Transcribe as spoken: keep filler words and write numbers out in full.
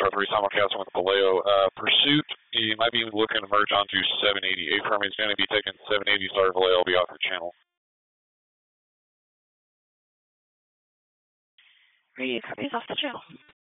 Star three simulcasting with Vallejo. Uh, pursuit, you might be looking to merge onto seven eighty. A-firm is going to be taking seven eighty. Sorry, Vallejo will be off your channel. Radio copies off the channel.